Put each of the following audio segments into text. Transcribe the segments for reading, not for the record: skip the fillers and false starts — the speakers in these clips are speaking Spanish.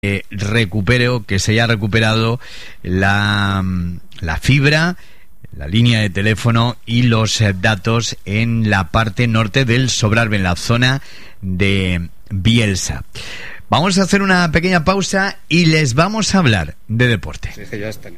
recupero, que se haya recuperado la fibra, la línea de teléfono y los datos en la parte norte del Sobrarbe, en la zona de Bielsa. Vamos a hacer una pequeña pausa y les vamos a hablar de deporte. Sí, ya está.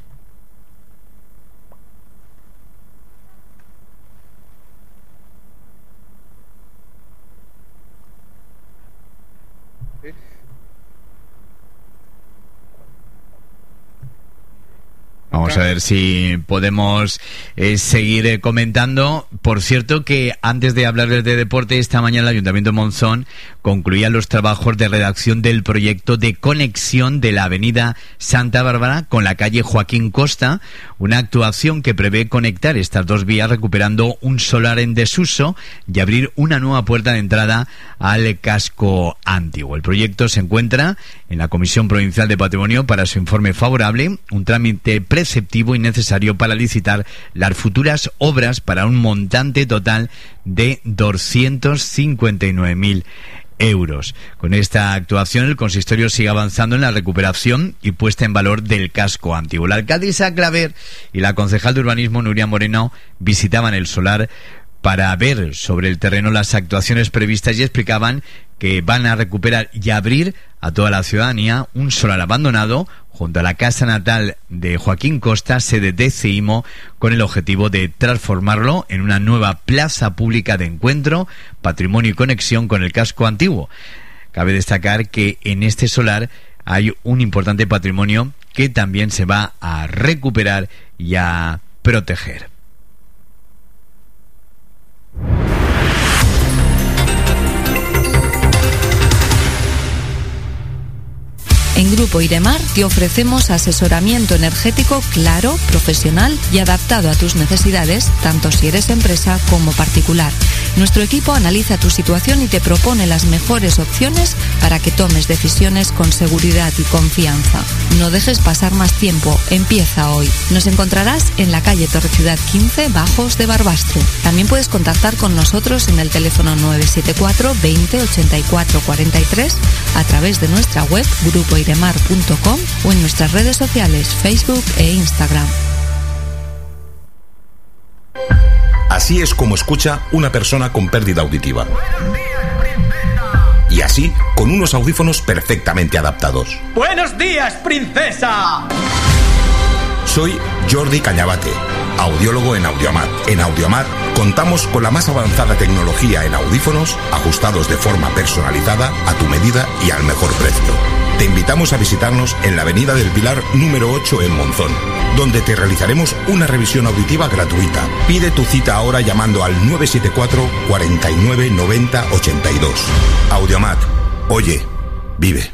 Vamos a ver si podemos seguir comentando. Por cierto, que antes de hablarles de deporte, esta mañana el Ayuntamiento de Monzón concluía los trabajos de redacción del proyecto de conexión de la avenida Santa Bárbara con la calle Joaquín Costa, una actuación que prevé conectar estas dos vías recuperando un solar en desuso y abrir una nueva puerta de entrada al casco antiguo. El proyecto se encuentra en la Comisión Provincial de Patrimonio para su informe favorable, un trámite preceptivo y necesario para licitar las futuras obras para un montante total de 259.000 euros. Con esta actuación el consistorio sigue avanzando en la recuperación y puesta en valor del casco antiguo. La alcaldesa Claver y la concejal de urbanismo Nuria Moreno visitaban el solar para ver sobre el terreno las actuaciones previstas y explicaban que van a recuperar y abrir a toda la ciudadanía un solar abandonado junto a la casa natal de Joaquín Costa, sede de CEIMO, con el objetivo de transformarlo en una nueva plaza pública de encuentro, patrimonio y conexión con el casco antiguo. Cabe destacar que en este solar hay un importante patrimonio que también se va a recuperar y a proteger. En Grupo Iremar te ofrecemos asesoramiento energético claro, profesional y adaptado a tus necesidades, tanto si eres empresa como particular. Nuestro equipo analiza tu situación y te propone las mejores opciones para que tomes decisiones con seguridad y confianza. No dejes pasar más tiempo, empieza hoy. Nos encontrarás en la calle Torreciudad 15, Bajos de Barbastro. También puedes contactar con nosotros en el teléfono 974 20 84 43 a través de nuestra web grupoiremar.com o en nuestras redes sociales Facebook e Instagram. Así es como escucha una persona con pérdida auditiva. Y así, con unos audífonos perfectamente adaptados. ¡Buenos días, princesa! Soy Jordi Cañabate, audiólogo en Audiomat. En Audiomat contamos con la más avanzada tecnología en audífonos, ajustados de forma personalizada, a tu medida y al mejor precio. Te invitamos a visitarnos en la Avenida del Pilar número 8 en Monzón, donde te realizaremos una revisión auditiva gratuita. Pide tu cita ahora llamando al 974 49 90 82. Audiomat. Oye, vive.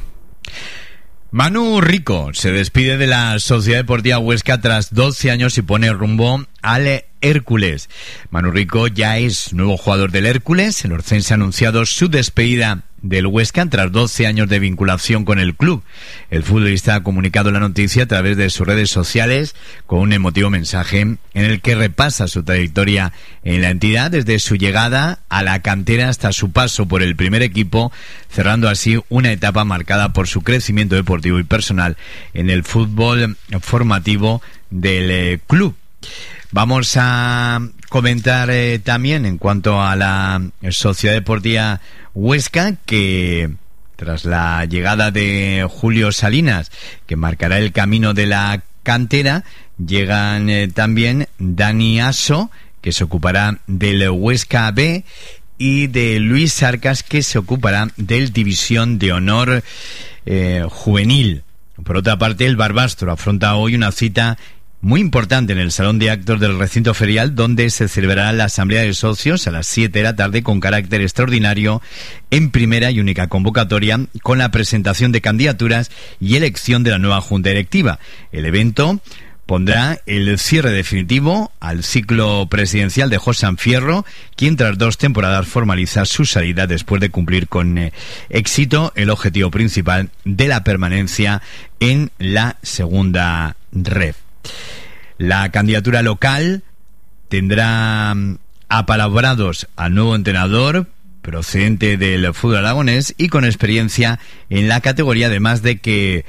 Manu Rico se despide de la Sociedad Deportiva Huesca tras 12 años y pone rumbo al Hércules. Manu Rico ya es nuevo jugador del Hércules. El orcense ha anunciado su despedida del Huesca tras 12 años de vinculación con el club. El futbolista ha comunicado la noticia a través de sus redes sociales con un emotivo mensaje en el que repasa su trayectoria en la entidad desde su llegada a la cantera hasta su paso por el primer equipo, cerrando así una etapa marcada por su crecimiento deportivo y personal en el fútbol formativo del club. Vamos a comentar también en cuanto a la Sociedad Deportiva Huesca, que tras la llegada de Julio Salinas, que marcará el camino de la cantera, llegan también Dani Aso, que se ocupará del Huesca B, y de Luis Arcas, que se ocupará del División de Honor Juvenil. Por otra parte, el Barbastro afronta hoy una cita muy importante en el Salón de Actos del Recinto Ferial, donde se celebrará la Asamblea de Socios a las 7 de la tarde con carácter extraordinario en primera y única convocatoria, con la presentación de candidaturas y elección de la nueva Junta Directiva. El evento pondrá el cierre definitivo al ciclo presidencial de José Anfierro, quien tras 2 temporadas formaliza su salida después de cumplir con éxito el objetivo principal de la permanencia en la segunda red. La candidatura local tendrá apalabrados al nuevo entrenador procedente del fútbol aragonés y con experiencia en la categoría, además de que